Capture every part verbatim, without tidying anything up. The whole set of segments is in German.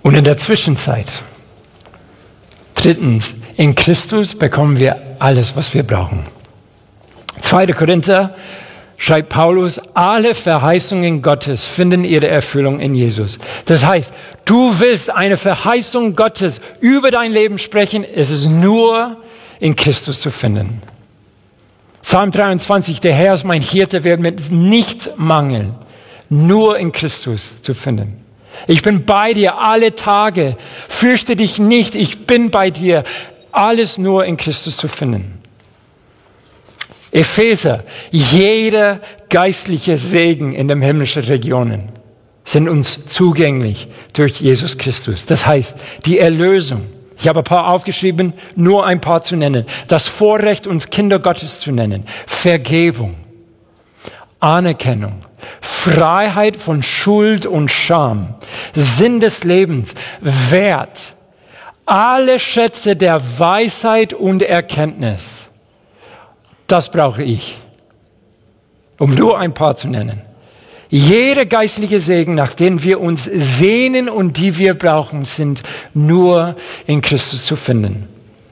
Und in der Zwischenzeit, drittens, in Christus bekommen wir alles, was wir brauchen. zweiter Korinther schreibt Paulus, alle Verheißungen Gottes finden ihre Erfüllung in Jesus. Das heißt, du willst eine Verheißung Gottes über dein Leben sprechen, es ist nur in Christus zu finden. Psalm dreiundzwanzig, der Herr ist mein Hirte, wird mit nichts mangeln, nur in Christus zu finden. Ich bin bei dir alle Tage, fürchte dich nicht, ich bin bei dir, alles nur in Christus zu finden. Epheser, jeder geistliche Segen in den himmlischen Regionen sind uns zugänglich durch Jesus Christus. Das heißt, die Erlösung. Ich habe ein paar aufgeschrieben, nur ein paar zu nennen. Das Vorrecht, uns Kinder Gottes zu nennen. Vergebung, Anerkennung, Freiheit von Schuld und Scham, Sinn des Lebens, Wert, alle Schätze der Weisheit und Erkenntnis. Das brauche ich, um nur ein paar zu nennen. Jeder geistliche Segen, nach dem wir uns sehnen und die wir brauchen, sind nur in Christus zu finden.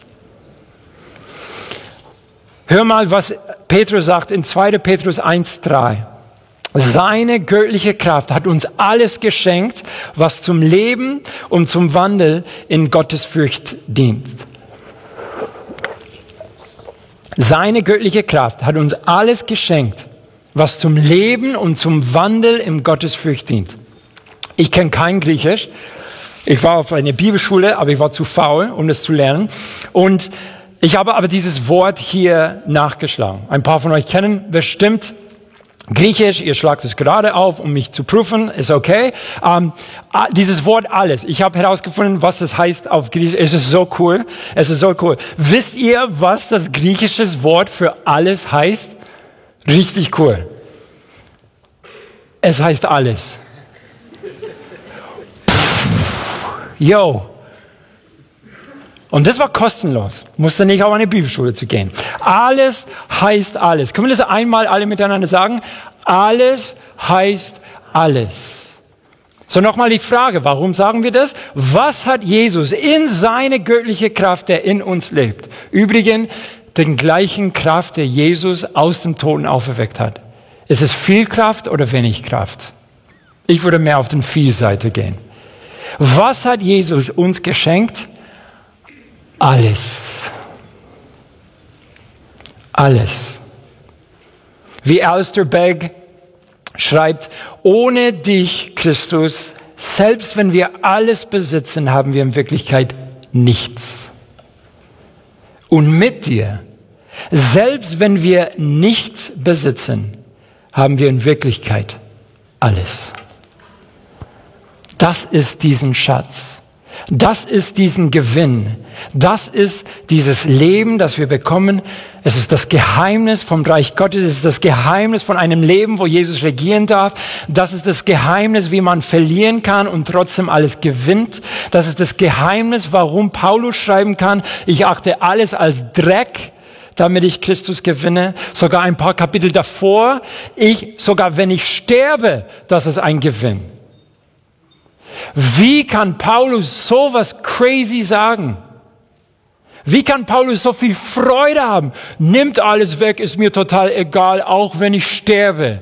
Hör mal, was Petrus sagt in zweiter Petrus eins drei. Seine göttliche Kraft hat uns alles geschenkt, was zum Leben und zum Wandel in Gottesfurcht dient. Seine göttliche Kraft hat uns alles geschenkt, was zum Leben und zum Wandel in Gottesfurcht dient. Ich kenne kein Griechisch. Ich war auf einer Bibelschule, aber ich war zu faul, um das zu lernen. Und ich habe aber dieses Wort hier nachgeschlagen. Ein paar von euch kennen bestimmt Griechisch, ihr schlagt es gerade auf, um mich zu prüfen, ist okay. Ähm, dieses Wort alles, ich habe herausgefunden, was das heißt auf Griechisch. Es ist so cool, es ist so cool. Wisst ihr, was das griechische Wort für alles heißt? Richtig cool. Es heißt alles. Yo. Und das war kostenlos. Musste nicht auf eine Bibelschule zu gehen. Alles heißt alles. Können wir das einmal alle miteinander sagen? Alles heißt alles. So, nochmal die Frage, warum sagen wir das? Was hat Jesus in seine göttliche Kraft, der in uns lebt? Übrigens, den gleichen Kraft, der Jesus aus dem Toten auferweckt hat. Ist es viel Kraft oder wenig Kraft? Ich würde mehr auf den viel Seite gehen. Was hat Jesus uns geschenkt? Alles. Alles. Wie Alistair Begg schreibt, ohne dich, Christus, selbst wenn wir alles besitzen, haben wir in Wirklichkeit nichts. Und mit dir, selbst wenn wir nichts besitzen, haben wir in Wirklichkeit alles. Das ist diesen Schatz. Das ist diesen Gewinn. Das ist dieses Leben, das wir bekommen. Es ist das Geheimnis vom Reich Gottes. Es ist das Geheimnis von einem Leben, wo Jesus regieren darf. Das ist das Geheimnis, wie man verlieren kann und trotzdem alles gewinnt. Das ist das Geheimnis, warum Paulus schreiben kann, ich achte alles als Dreck, damit ich Christus gewinne. Sogar ein paar Kapitel davor, ich, sogar wenn ich sterbe, das ist ein Gewinn. Wie kann Paulus sowas crazy sagen? Wie kann Paulus so viel Freude haben? Nimmt alles weg, ist mir total egal, auch wenn ich sterbe.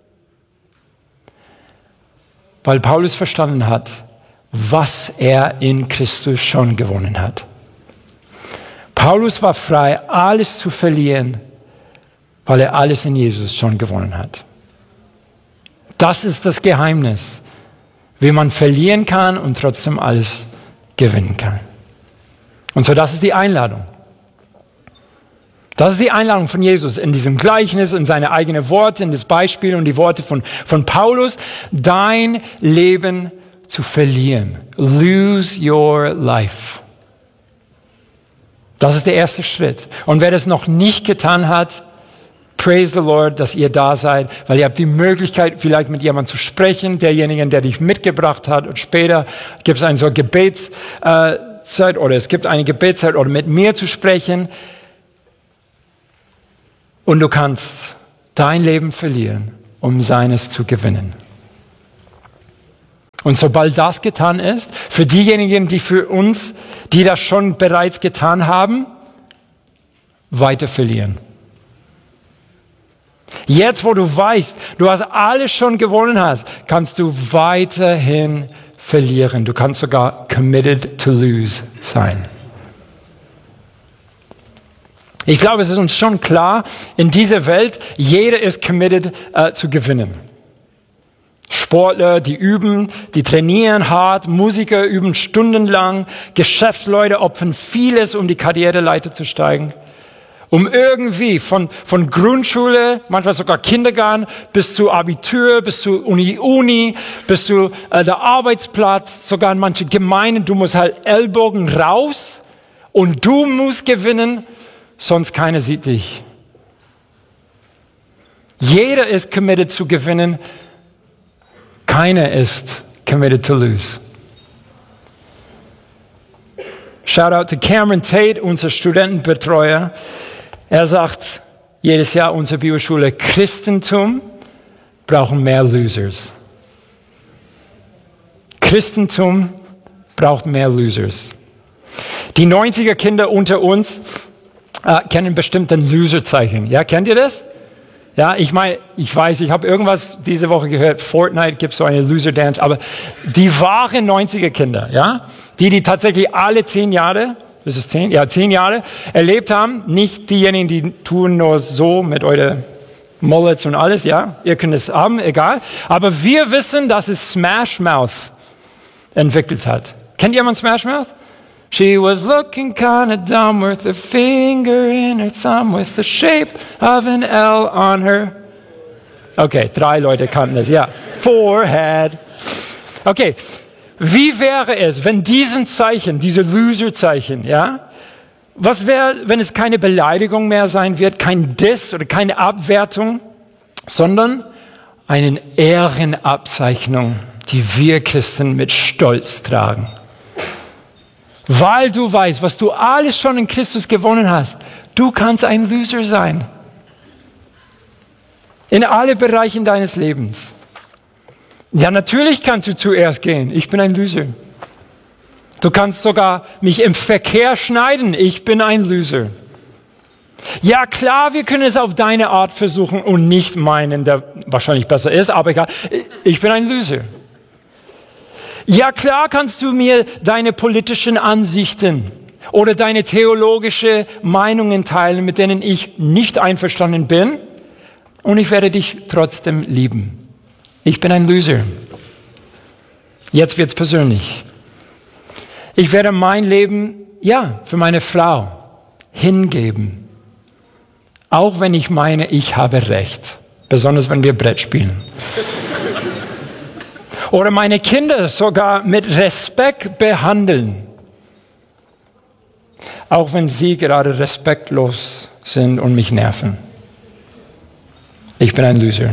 Weil Paulus verstanden hat, was er in Christus schon gewonnen hat. Paulus war frei, alles zu verlieren, weil er alles in Jesus schon gewonnen hat. Das ist das Geheimnis, wie man verlieren kann und trotzdem alles gewinnen kann. Und so, das ist die Einladung. Das ist die Einladung von Jesus in diesem Gleichnis, in seine eigenen Worte, in das Beispiel und die Worte von, von Paulus, dein Leben zu verlieren. Lose your life. Das ist der erste Schritt. Und wer das noch nicht getan hat, praise the Lord, dass ihr da seid, weil ihr habt die Möglichkeit, vielleicht mit jemandem zu sprechen, derjenigen, der dich mitgebracht hat. Und später gibt es eine so Gebetszeit oder es gibt eine Gebetszeit oder mit mir zu sprechen. Und du kannst dein Leben verlieren, um seines zu gewinnen. Und sobald das getan ist, für diejenigen, die für uns, die das schon bereits getan haben, weiter verlieren. Jetzt, wo du weißt, du hast alles schon gewonnen hast, kannst du weiterhin verlieren. Du kannst sogar committed to lose sein. Ich glaube, es ist uns schon klar, in dieser Welt, jeder ist committed äh, zu gewinnen. Sportler, die üben, die trainieren hart, Musiker üben stundenlang, Geschäftsleute opfern vieles, um die Karriereleiter zu steigen. Um irgendwie von, von Grundschule, manchmal sogar Kindergarten, bis zu Abitur, bis zu Uni, Uni, bis zu äh, der Arbeitsplatz, sogar in manche Gemeinden, du musst halt Ellbogen raus und du musst gewinnen, sonst keiner sieht dich. Jeder ist committed zu gewinnen, keiner ist committed to lose. Shout out to Cameron Tate, unser Studentenbetreuer. Er sagt jedes Jahr unserer Bibelschule, Christentum brauchen mehr Losers. Christentum braucht mehr Losers. Die neunziger Kinder unter uns äh, kennen bestimmt ein Loser-Zeichen. Ja, kennt ihr das? Ja, ich meine, ich weiß, ich habe irgendwas diese Woche gehört, Fortnite gibt so eine Loser-Dance, aber die wahren neunziger Kinder, ja, die, die tatsächlich alle zehn Jahre, das ist zehn, ja, zehn Jahre erlebt haben, nicht diejenigen, die tun nur so mit euren Mullets und alles, ja, ihr könnt es haben, egal, aber wir wissen, dass es Smash Mouth entwickelt hat. Kennt jemand Smash Mouth? She was looking kinda dumb with a finger in her thumb with the shape of an L on her. Okay, drei Leute kannten das, ja. Forehead. Okay, wie wäre es, wenn diesen Zeichen, diese Loser-Zeichen, ja, was wäre, wenn es keine Beleidigung mehr sein wird, kein Diss oder keine Abwertung, sondern eine Ehrenabzeichnung, die wir Christen mit Stolz tragen. Weil du weißt, was du alles schon in Christus gewonnen hast, du kannst ein Loser sein. In alle Bereichen deines Lebens. Ja, natürlich kannst du zuerst gehen. Ich bin ein Loser. Du kannst sogar mich im Verkehr schneiden. Ich bin ein Loser. Ja, klar, wir können es auf deine Art versuchen und nicht meinen, der wahrscheinlich besser ist, aber egal. Ich bin ein Loser. Ja, klar kannst du mir deine politischen Ansichten oder deine theologische Meinungen teilen, mit denen ich nicht einverstanden bin, und ich werde dich trotzdem lieben. Ich bin ein Loser. Jetzt wird's persönlich. Ich werde mein Leben, ja, für meine Frau hingeben. Auch wenn ich meine, ich habe Recht. Besonders wenn wir Brett spielen. Oder meine Kinder sogar mit Respekt behandeln. Auch wenn sie gerade respektlos sind und mich nerven. Ich bin ein Loser.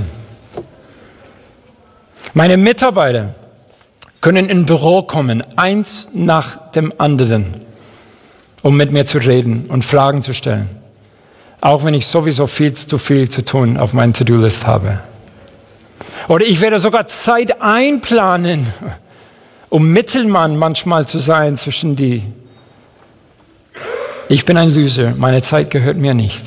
Meine Mitarbeiter können ins Büro kommen, eins nach dem anderen, um mit mir zu reden und Fragen zu stellen. Auch wenn ich sowieso viel zu viel zu tun auf meiner To-Do-List habe. Oder ich werde sogar Zeit einplanen, um Mittelmann manchmal zu sein zwischen die. Ich bin ein Loser, meine Zeit gehört mir nicht.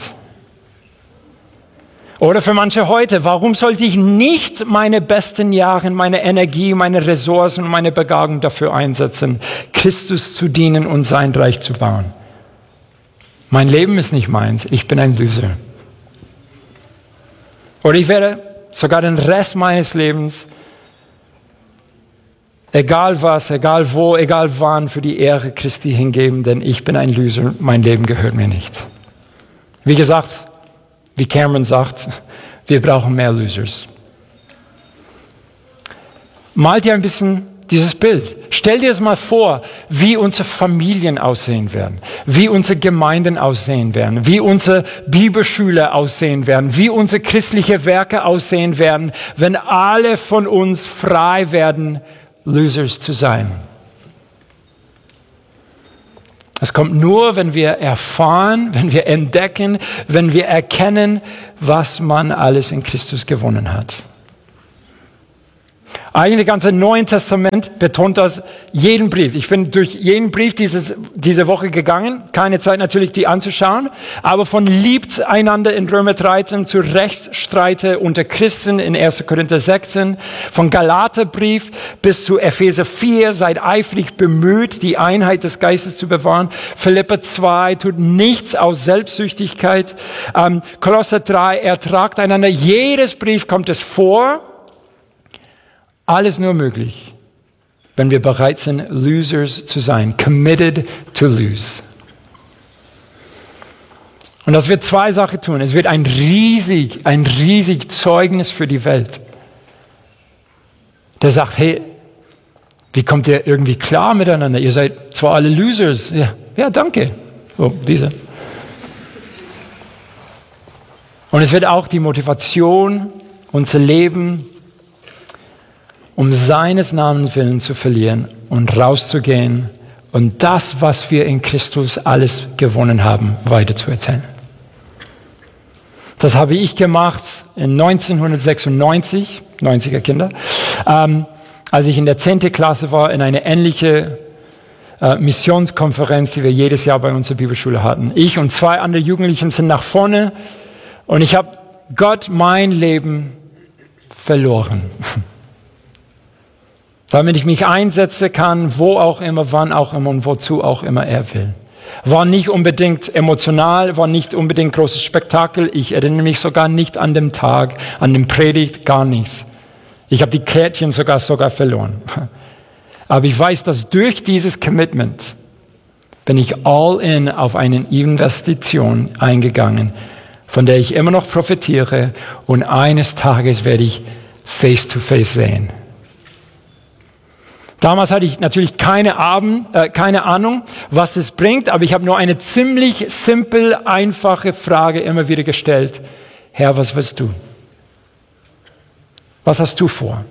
Oder für manche heute, warum sollte ich nicht meine besten Jahre, meine Energie, meine Ressourcen und meine Begabung dafür einsetzen, Christus zu dienen und sein Reich zu bauen? Mein Leben ist nicht meins, ich bin ein Loser. Oder ich werde sogar den Rest meines Lebens, egal was, egal wo, egal wann, für die Ehre Christi hingeben, denn ich bin ein Loser, mein Leben gehört mir nicht. Wie gesagt, wie Cameron sagt, wir brauchen mehr Losers. Malt dir ein bisschen dieses Bild. Stell dir es mal vor, wie unsere Familien aussehen werden, wie unsere Gemeinden aussehen werden, wie unsere Bibelschule aussehen werden, wie unsere christliche Werke aussehen werden, wenn alle von uns frei werden, Losers zu sein. Es kommt nur, wenn wir erfahren, wenn wir entdecken, wenn wir erkennen, was man alles in Christus gewonnen hat. Eigentlich das ganze Neue Testament betont das jeden Brief. Ich bin durch jeden Brief dieses, diese Woche gegangen. Keine Zeit natürlich, die anzuschauen. Aber von liebt einander in Römer dreizehn zu Rechtsstreite unter Christen in erster Korinther sechzehn. Von Galaterbrief bis zu Epheser vier. Seid eifrig bemüht, die Einheit des Geistes zu bewahren. Philipper zwei, tut nichts aus Selbstsüchtigkeit. Ähm, Kolosser drei, ertragt einander. Jedes Brief kommt es vor. Alles nur möglich, wenn wir bereit sind, Losers zu sein. Committed to lose. Und das wird zwei Sachen tun. Es wird ein riesig, ein riesig Zeugnis für die Welt. Der sagt, hey, wie kommt ihr irgendwie klar miteinander? Ihr seid zwar alle Losers. Ja, ja, danke. Oh, diese. Und es wird auch die Motivation, unser Leben um seines Namens willen zu verlieren und rauszugehen und das, was wir in Christus alles gewonnen haben, weiterzuerzählen. Das habe ich gemacht in neunzehnhundertsechsundneunzig, neunziger Kinder, ähm, als ich in der zehnten Klasse war, in eine ähnliche äh, Missionskonferenz, die wir jedes Jahr bei unserer Bibelschule hatten. Ich und zwei andere Jugendlichen sind nach vorne und ich habe Gott mein Leben verloren. Damit ich mich einsetzen kann, wo auch immer, wann auch immer und wozu auch immer er will. War nicht unbedingt emotional, war nicht unbedingt großes Spektakel. Ich erinnere mich sogar nicht an den Tag, an den Predigt, gar nichts. Ich habe die Kärtchen sogar, sogar verloren. Aber ich weiß, dass durch dieses Commitment bin ich all in auf eine Investition eingegangen, von der ich immer noch profitiere und eines Tages werde ich face to face sehen. Damals hatte ich natürlich keine, Abend, äh, keine Ahnung, was es bringt, aber ich habe nur eine ziemlich simpel, einfache Frage immer wieder gestellt. Herr, was willst du? Was hast du vor?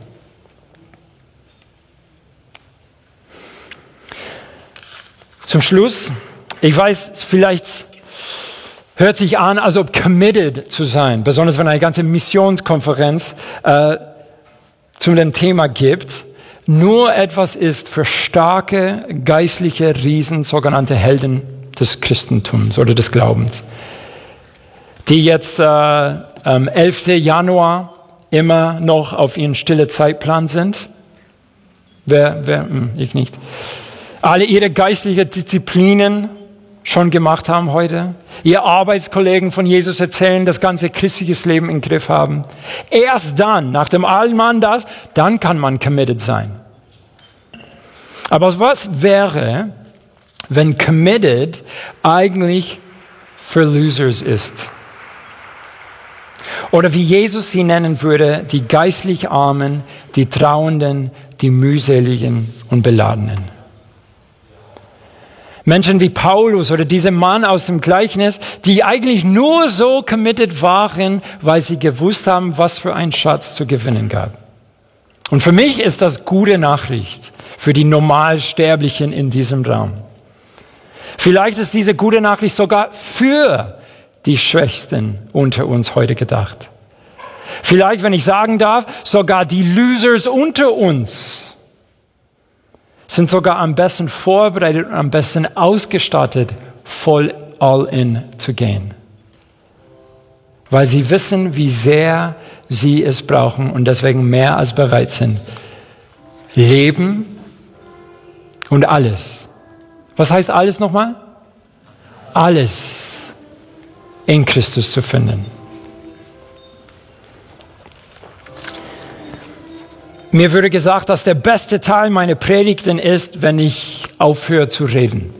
Zum Schluss, ich weiß, vielleicht hört sich an, als ob committed zu sein, besonders wenn eine ganze Missionskonferenz äh, zu dem Thema gibt, nur etwas ist für starke geistliche Riesen, sogenannte Helden des Christentums oder des Glaubens, die jetzt äh, am elften Januar immer noch auf ihren stille Zeitplan sind. Wer, wer, hm, ich nicht. Alle ihre geistlichen Disziplinen schon gemacht haben heute. Ihr Arbeitskollegen von Jesus erzählen, das ganze christliches Leben im Griff haben. Erst dann, nach dem Allmann das, dann kann man committed sein. Aber was wäre, wenn committed eigentlich für Losers ist? Oder wie Jesus sie nennen würde, die geistlich Armen, die Trauenden, die Mühseligen und Beladenen. Menschen wie Paulus oder dieser Mann aus dem Gleichnis, die eigentlich nur so committed waren, weil sie gewusst haben, was für ein Schatz zu gewinnen gab. Und für mich ist das gute Nachricht für die Normalsterblichen in diesem Raum. Vielleicht ist diese gute Nachricht sogar für die Schwächsten unter uns heute gedacht. Vielleicht, wenn ich sagen darf, sogar die Losers unter uns sind sogar am besten vorbereitet und am besten ausgestattet, voll all in zu gehen. Weil sie wissen, wie sehr sie es brauchen und deswegen mehr als bereit sind. Leben und alles. Was heißt alles nochmal? Alles in Christus zu finden. Mir würde gesagt, dass der beste Teil meiner Predigten ist, wenn ich aufhöre zu reden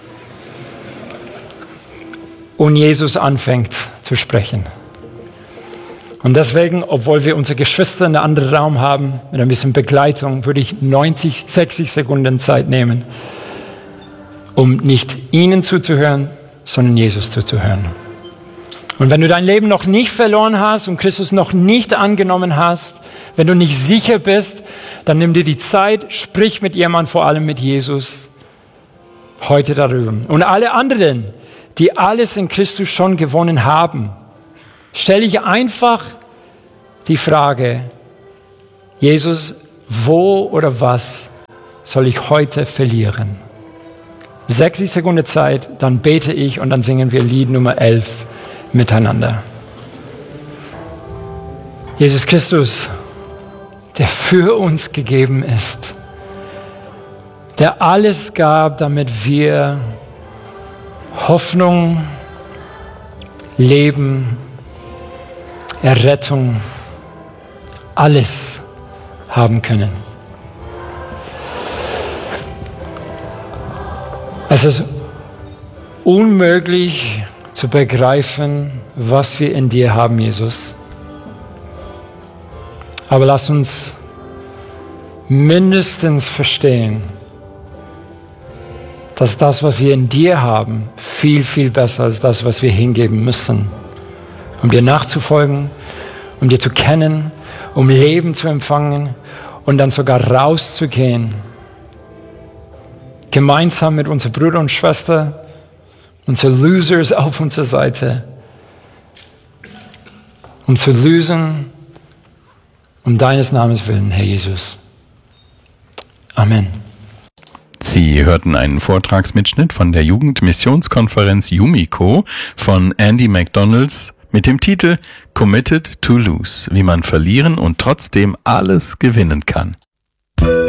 und Jesus anfängt zu sprechen. Und deswegen, obwohl wir unsere Geschwister in einem anderen Raum haben, mit ein bisschen Begleitung, würde ich neunzig, sechzig Sekunden Zeit nehmen, um nicht ihnen zuzuhören, sondern Jesus zuzuhören. Und wenn du dein Leben noch nicht verloren hast und Christus noch nicht angenommen hast, wenn du nicht sicher bist, dann nimm dir die Zeit, sprich mit jemandem, vor allem mit Jesus, heute darüber. Und alle anderen, die alles in Christus schon gewonnen haben, stelle ich einfach die Frage, Jesus, wo oder was soll ich heute verlieren? sechzig Sekunden Zeit, dann bete ich und dann singen wir Lied Nummer elf miteinander. Jesus Christus, der für uns gegeben ist, der alles gab, damit wir Hoffnung, Leben, Errettung, alles haben können. Es ist unmöglich zu begreifen, was wir in dir haben, Jesus. Aber lass uns mindestens verstehen, dass das, was wir in dir haben, viel, viel besser ist das, was wir hingeben müssen, um dir nachzufolgen, um dir zu kennen, um Leben zu empfangen und dann sogar rauszugehen, gemeinsam mit unseren Brüdern und Schwestern, unsere Losers auf unserer Seite, um zu lösen, um deines Namens willen, Herr Jesus. Amen. Sie hörten einen Vortragsmitschnitt von der Jugendmissionskonferenz Yumiko von Andy McDonalds mit dem Titel Committed to Lose, wie man verlieren und trotzdem alles gewinnen kann.